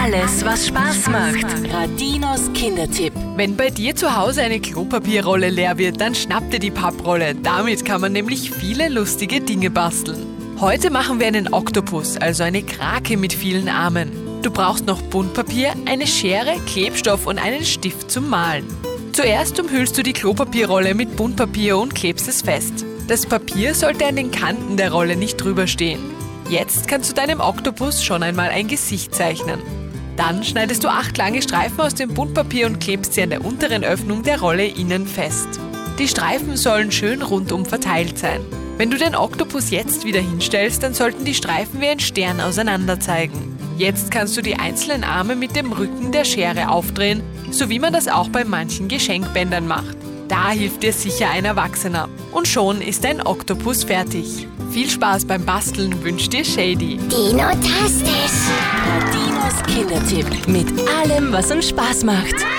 alles, was Spaß macht. Radinos Kindertipp. Wenn bei dir zu Hause eine Klopapierrolle leer wird, dann schnapp dir die Papprolle. Damit kann man nämlich viele lustige Dinge basteln. Heute machen wir einen Oktopus, also eine Krake mit vielen Armen. Du brauchst noch Buntpapier, eine Schere, Klebstoff und einen Stift zum Malen. Zuerst umhüllst du die Klopapierrolle mit Buntpapier und klebst es fest. Das Papier sollte an den Kanten der Rolle nicht drüber stehen. Jetzt kannst du deinem Oktopus schon einmal ein Gesicht zeichnen. Dann schneidest du 8 lange Streifen aus dem Buntpapier und klebst sie an der unteren Öffnung der Rolle innen fest. Die Streifen sollen schön rundum verteilt sein. Wenn du den Oktopus jetzt wieder hinstellst, dann sollten die Streifen wie ein Stern auseinander zeigen. Jetzt kannst du die einzelnen Arme mit dem Rücken der Schere aufdrehen, so wie man das auch bei manchen Geschenkbändern macht. Da hilft dir sicher ein Erwachsener. Und schon ist dein Oktopus fertig. Viel Spaß beim Basteln wünscht dir Shady. Dino-tastisch. Radinos Kindertipp. Mit allem, was uns Spaß macht.